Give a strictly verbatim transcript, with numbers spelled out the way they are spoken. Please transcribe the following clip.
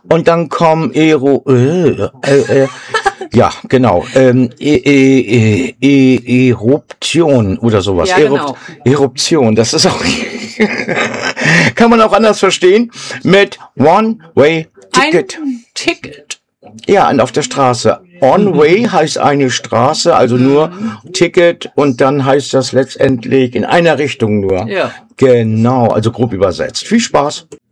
Und dann kommen Ero, äh, äh, äh, ja, genau, ähm, e, e, e, e, Eruption oder sowas. Ja, Erupt, genau. Eruption, das ist auch, kann man auch anders verstehen, mit One-Way-Ticket. Ein Ticket. Ja, und auf der Straße. On-Way heißt eine Straße, also nur Ticket, und dann heißt das letztendlich in einer Richtung nur. Ja. Genau, also grob übersetzt. Viel Spaß.